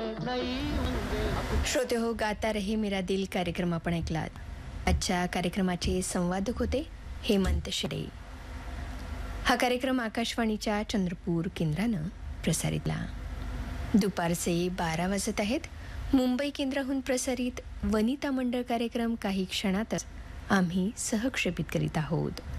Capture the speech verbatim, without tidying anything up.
श्रोते हो, गाता रहे मेरा दिल कार्यक्रम आपण ऐकलात. आजच्या कार्यक्रमाचे संवादक होते हेमंत शिडे. हा कार्यक्रम आकाशवाणीच्या चंद्रपूर केंद्रानं प्रसारितला. दुपारचे बारा वाजत आहेत. मुंबई केंद्राहून प्रसारित वनिता मंडळ कार्यक्रम काही क्षणातच आम्ही सहक्षेपित करीत आहोत.